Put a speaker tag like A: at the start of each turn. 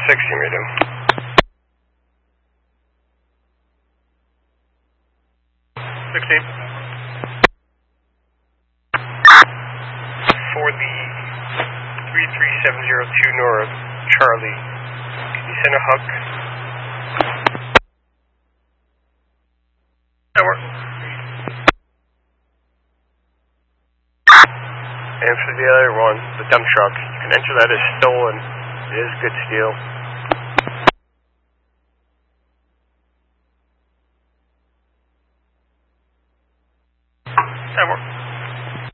A: 60 medium. 16. For the 33702 North, Charlie, can you send a Huck? Over. And for the other one, the dump truck, you can enter that as stolen. It is good steel.